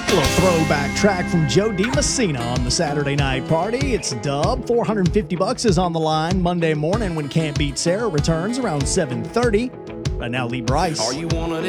little throwback track from Joe DiMessina on the Saturday Night Party. It's Dub. $450 is on the line Monday morning when Can't Beat Sarah returns around 7:30. But now Lee Bryce. Are you one of